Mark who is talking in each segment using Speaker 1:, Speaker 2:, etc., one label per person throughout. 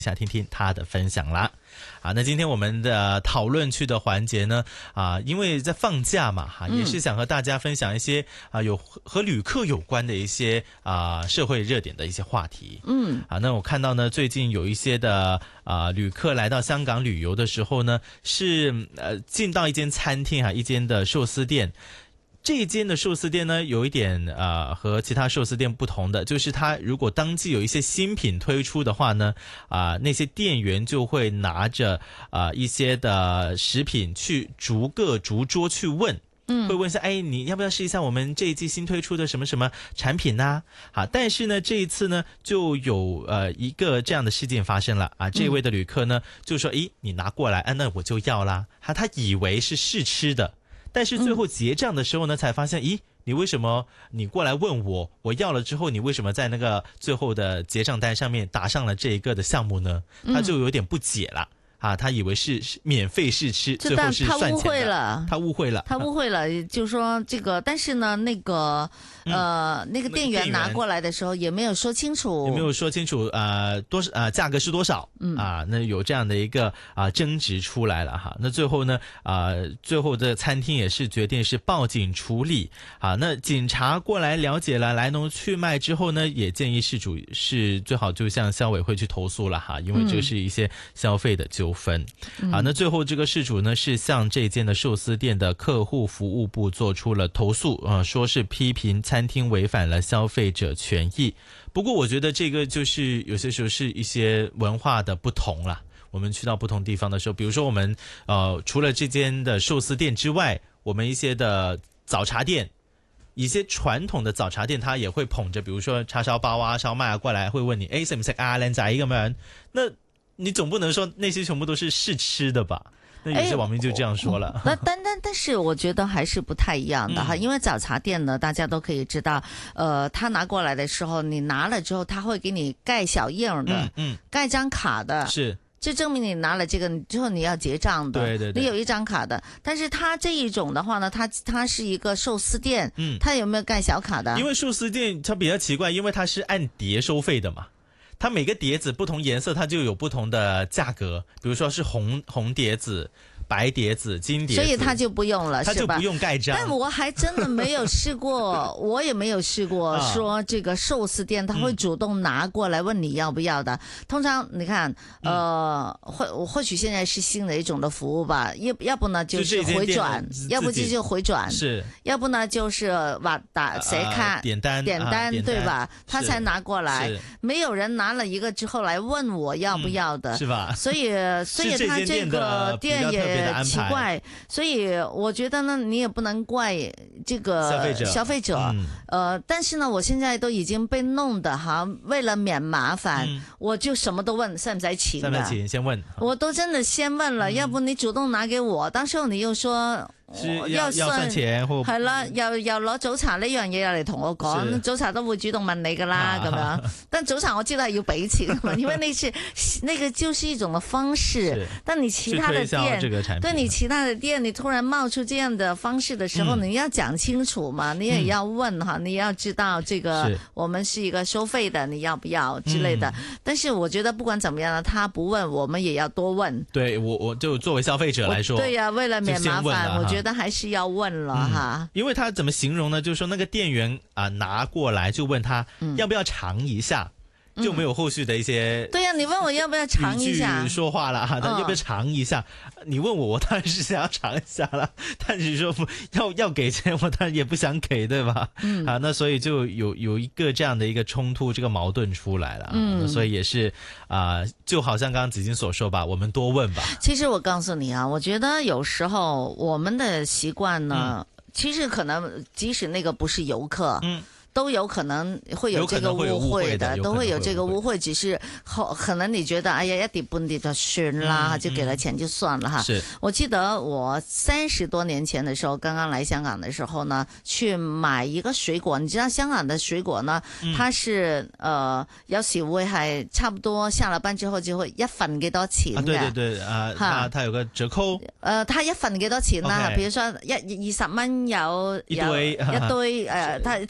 Speaker 1: 下听听他的分享啦。那今天我们的讨论区的环节呢，因为在放假嘛，也是想和大家分享一些有和旅客有关的一些社会热点的一些话题。那我看到呢，最近有一些的旅客来到香港旅游的时候呢，是进到一间餐厅一间的寿司店。这一间的寿司店呢，有一点和其他寿司店不同的，就是它如果当季有一些新品推出的话呢，那些店员就会拿着一些的食品去逐桌去问。会问一下，你要不要试一下我们这一季新推出的什么什么产品呢？但是呢，这一次呢，就有一个这样的事件发生了这位的旅客呢，就说，你拿过来，那我就要啦。他以为是试吃的。但是最后结账的时候呢，才发现，你为什么你过来问我要了之后，你为什么在那个最后的结账单上面打上了这一个的项目呢？他就有点不解了。他以为是免费试吃，最后是算钱的。他误会了，
Speaker 2: 就说这个，但是呢，那个店员拿过来的时候也没有说清楚，
Speaker 1: 价格是多少那有这样的一个争执出来了哈。那最后呢，最后的餐厅也是决定是报警处理那警察过来了解了来龙去脉之后呢，也建议事主是最好就向消委会去投诉了因为这是一些消费的纠纷。那最后这个事主呢是向这间的寿司店的客户服务部做出了投诉说是批评餐厅违反了消费者权益。不过我觉得这个就是有些时候是一些文化的不同啦。我们去到不同地方的时候，比如说我们除了这间的寿司店之外，我们一些的早茶店，一些传统的早茶店他也会捧着比如说叉烧包烧麦过来，会问你食唔食靚仔咁樣。那你总不能说那些全部都是试吃的吧？那有些网民就这样说了。
Speaker 2: 但是我觉得还是不太一样的因为早茶店呢，大家都可以知道，他拿过来的时候，你拿了之后，他会给你盖小印的，盖张卡的，
Speaker 1: 是。
Speaker 2: 就证明你拿了这个之后你要结账的，
Speaker 1: 对，
Speaker 2: 你有一张卡的。但是他这一种的话呢，他是一个寿司店，他有没有盖小卡的？
Speaker 1: 因为寿司店它比较奇怪，因为它是按碟收费的嘛。它每个碟子不同颜色，它就有不同的价格，比如说是红碟子、白碟子、金碟子，
Speaker 2: 所以他就不用了，
Speaker 1: 他就不用盖章。
Speaker 2: 但我还真的没有试过，我也没有试过说这个寿司店他会主动拿过来问你要不要的。通常你看，或许现在是新的一种的服务吧，要不呢就是回转，要不就回转，
Speaker 1: 是，
Speaker 2: 要不呢就是写卡
Speaker 1: 点单
Speaker 2: 对吧？他才拿过来，没有人拿了一个之后来问我要不要的，
Speaker 1: 是吧？
Speaker 2: 所以他这个店也奇怪，所以我觉得呢，你也不能怪这个消费者。但是呢，我现在都已经被弄的为了免麻烦，我就什么都問，使唔使錢？
Speaker 1: 使唔使錢？先問。
Speaker 2: 我都真的先問了，要不你主動拿給我，當時你又說。
Speaker 1: 要算錢，
Speaker 2: 係啦，又攞早茶呢樣嘢又嚟同我講，早茶都會主動問你噶啦咁樣。但早茶我知道係要俾錢嘛，因為那個就是一種的方式。但你其他的店，對你其他的店，你突然冒出這樣的方式的時候，你要講清楚嘛，你也要問你要知道這個我們是一個收費的，你要不要之類的。但是我覺得不管怎麼樣呢，他不問，我們也要多問。
Speaker 1: 對，我就作為消費者來說，
Speaker 2: 對呀，為了免麻煩，我覺得還是要問了
Speaker 1: 因為他怎麼形容呢？就是說那個店員拿過來就問他要不要嘗一下，就沒有後續的一些
Speaker 2: 對呀，你問我要不要嘗一下，
Speaker 1: 說話了他要不要嘗一下？你問我當然是想要嘗一下了，但是說要給錢，我當然也不想給，對吧？那所以就有一個這樣的一個衝突，這個矛盾出來了。所以也是就好像剛剛子矜所說吧，我們多問吧。
Speaker 2: 其實我告訴你我覺得有時候我們的習慣呢，其實可能即使那個不是遊客，都有可能會有這個誤會的，都會有這個誤會，只是可能你覺得哎呀一碟半碟就算啦，就給了錢就算了哈。我記得我30多年前的時候，剛剛來香港的時候呢，去買一個水果，你知道香港的水果呢，它是有時會係差不多下了班之後就會一份幾多錢嘅。
Speaker 1: 對它有個折扣。
Speaker 2: 它一份幾多錢啦？比如說20蚊有一堆它有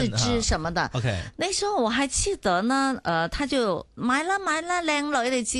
Speaker 2: 四肢什麼的。
Speaker 1: OK，
Speaker 2: 那時候我還記得呢，他就買啦，靚女，你知